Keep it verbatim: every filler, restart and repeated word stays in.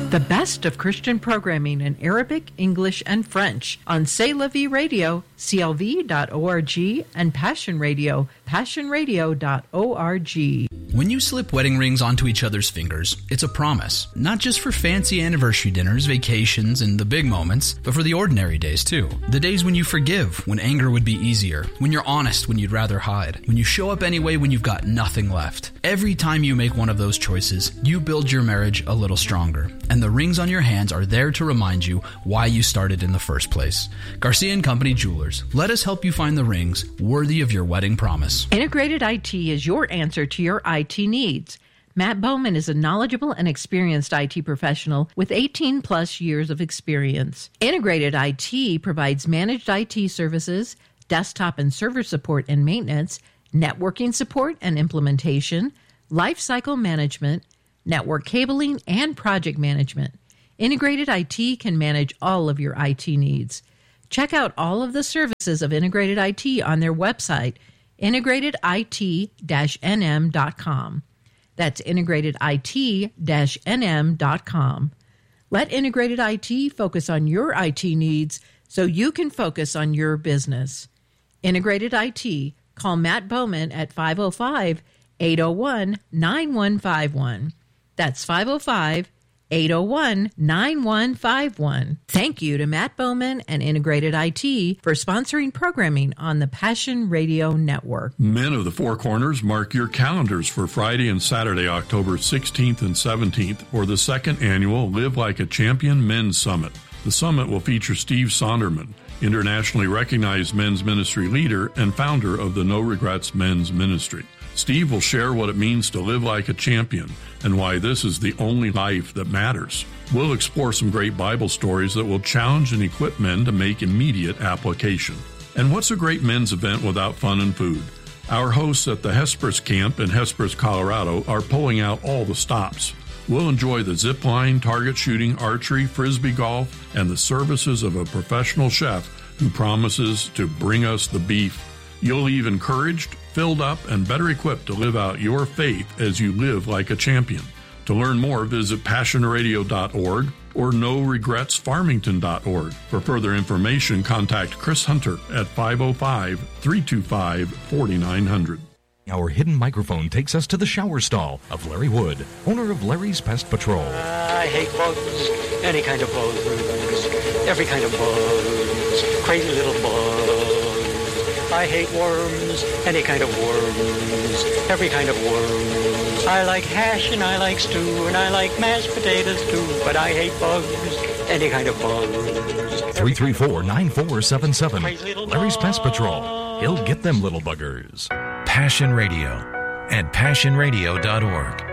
The best of Christian programming in Arabic, English, and French on C'est La Vie Radio, C L V dot org, and Passion Radio, passion radio dot org. When you slip wedding rings onto each other's fingers, it's a promise, not just for fancy anniversary dinners, vacations, and the big moments, but for the ordinary days too. The days when you forgive, when anger would be easier, when you're honest when you'd rather hide, when you show up anyway when you've got nothing left. Every time you make one of those choices, you build your marriage a little stronger, and the rings on your hands are there to remind you why you started in the first place. Garcia and Company Jewelers, let us help you find the rings worthy of your wedding promise. Integrated I T is your answer to your I T needs. Matt Bowman is a knowledgeable and experienced I T professional with eighteen plus years of experience. Integrated I T provides managed I T services, desktop and server support and maintenance, networking support and implementation, lifecycle management, network cabling, and project management. Integrated I T can manage all of your I T needs. Check out all of the services of Integrated I T on their website, integrated I T dash N M dot com. That's integrated I T dash N M dot com. Let Integrated I T focus on your I T needs so you can focus on your business. Integrated I T. Call Matt Bowman at five oh five, eight oh one, nine one five one. That's five oh five, eight oh one, nine one five one. Thank you to Matt Bowman and Integrated I T for sponsoring programming on the Passion Radio Network. Men of the Four Corners, mark your calendars for Friday and Saturday, October sixteenth and seventeenth, for the second annual Live Like a Champion Men's Summit. The summit will feature Steve Sonderman, internationally recognized men's ministry leader and founder of the No Regrets Men's Ministry. Steve will share what it means to live like a champion and why this is the only life that matters. We'll explore some great Bible stories that will challenge and equip men to make immediate application. And what's a great men's event without fun and food? Our hosts at the Hesperus Camp in Hesperus, Colorado are pulling out all the stops. We'll enjoy the zip line, target shooting, archery, frisbee golf, and the services of a professional chef who promises to bring us the beef. You'll leave encouraged, filled up, and better equipped to live out your faith as you live like a champion. To learn more, visit passion radio dot org or no regrets farmington dot org. For further information, contact Chris Hunter at five oh five, three two five, four nine zero zero. Our hidden microphone takes us to the shower stall of Larry Wood, owner of Larry's Pest Patrol. Uh, I hate bugs, any kind of bugs, every kind of bugs, crazy little bugs. I hate worms, any kind of worms, every kind of worms. I like hash and I like stew and I like mashed potatoes too, but I hate bugs, any kind of bugs. three three four, nine four seven seven. Larry's Pest Patrol. He'll get them little buggers. Passion Radio at passion radio dot org.